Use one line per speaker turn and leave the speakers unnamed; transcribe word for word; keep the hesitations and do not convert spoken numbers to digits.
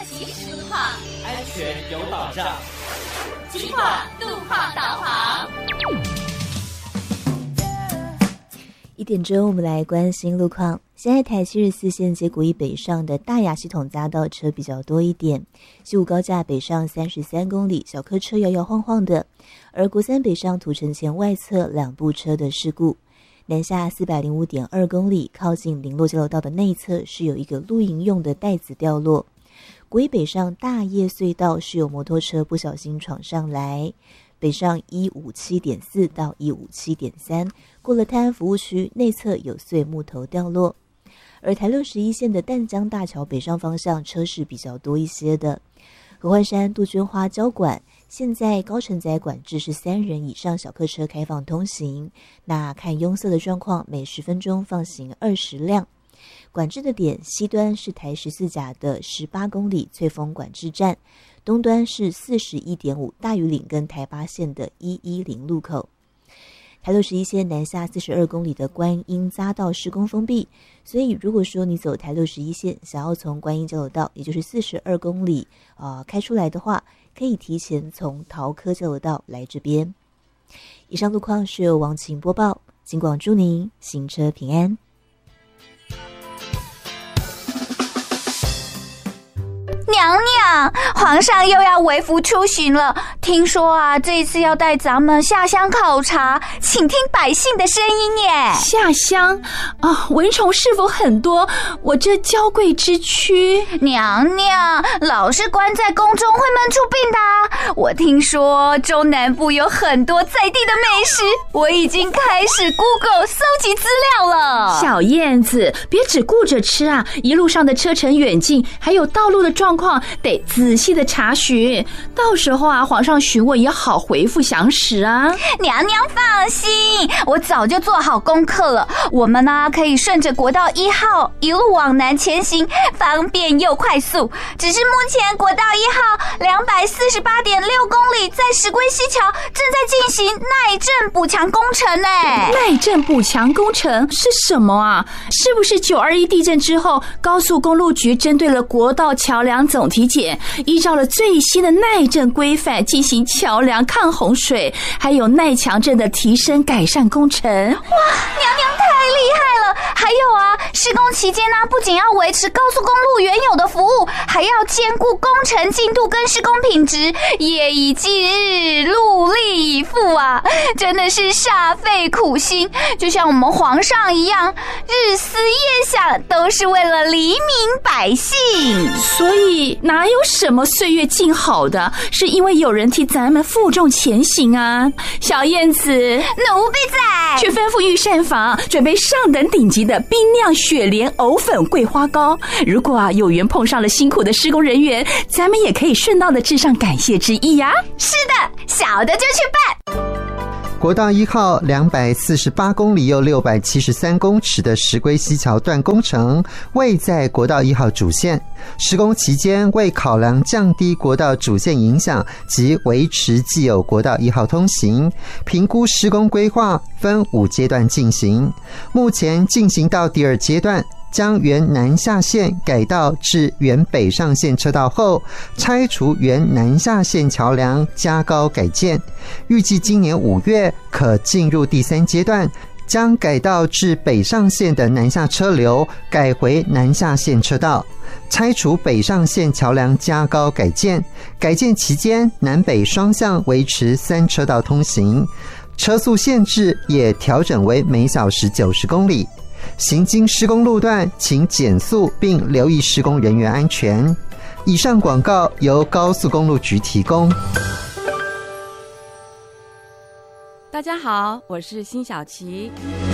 及时路况，
安全有保障。
金广路况导航。
一点钟，我们来关心路况。现在台七十四线接国一北上的大雅系统匝道车比较多一点，西武高架北上三十三公里，小客车摇摇晃晃的。而国三北上土城前外侧两部车的事故，南下四百零五点二公里，靠近林落交流道的内侧是有一个露营用的袋子掉落。国一北上大叶隧道是有摩托车不小心闯上来。北上一五七点四到一五七点三，过了泰安服务区内侧有碎木头掉落。而台六十一线的淡江大桥北上方向车是比较多一些的。合欢山杜鹃花交管现在高承载管制是三人以上小客车开放通行，那看拥塞的状况，每十分钟放行二十辆。管制的点西端是台十四甲的十八公里翠峰管制站，东端是四十一点五大屿岭跟台八线的一一零路口。台六十一线南下四十二公里的观音匝道施工封闭，所以如果说你走台六十一线想要从观音交流道也就是四十二公里呃开出来的话，可以提前从桃科交流道来这边。以上路况是由王晴播报，金广祝您行车平安。
娘娘，皇上又要微服出巡了。听说啊，这一次要带咱们下乡考察，请听百姓的声音耶。
下乡啊，蚊虫是否很多？我这娇贵之躯。
娘娘，老是关在宫中会闷出病的啊。我听说中南部有很多在地的美食，我已经开始 Google 搜集资料了。
小燕子，别只顾着吃啊，一路上的车程远近，还有道路的状况得仔细的查询，到时候啊，皇上询问也好回复详实啊。
娘娘放心，我早就做好功课了。我们呢、啊、可以顺着国道一号一路往南前行，方便又快速。只是目前国道一号两百四十八点六公里在石龟溪桥正在进行耐震补强工程呢。
耐震补强工程是什么啊？是不是九二一地震之后，高速公路局针对了国道桥梁总体检，依照了最新的耐震规范进行桥梁抗洪水还有耐强震的提升改善工程。哇，娘
娘太厉害了！还有啊，施工期间呢、啊，不仅要维持高速公路原有的服务，还要兼顾工程进度跟施工品质，夜以继日，戮力以赴啊，真的是煞费苦心，就像我们皇上一样，日思夜想，都是为了黎民百姓。
所以哪有什么岁月静好的，是因为有人替咱们负重前行啊。小燕子，
奴婢在，
去吩咐御膳房准备上等顶级的冰酿雪莲藕粉桂花糕。如果啊有缘碰上了辛苦的施工人员，咱们也可以顺道的致上感谢之意呀、啊。
是的，小的就去办。
国道一号两百四十八公里又六百七十三公尺的石龟溪桥段工程位在国道一号主线，施工期间为考量降低国道主线影响及维持既有国道一号通行，评估施工规划分五阶段进行，目前进行到第二阶段，将原南下线改道至原北上线车道后，拆除原南下线桥梁加高改建，预计今年五月可进入第三阶段，将改道至北上线的南下车流改回南下线车道，拆除北上线桥梁加高改建，改建期间南北双向维持三车道通行，车速限制也调整为每小时九十公里。行经施工路段请减速并留意施工人员安全。以上广告由高速公路局提供。
大家好，我是辛晓琪。